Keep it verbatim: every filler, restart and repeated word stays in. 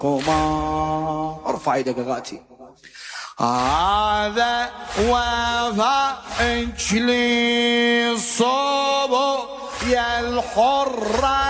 كما ارفع يدك غاتي. هذا وفاء لي الصبو يا الحرة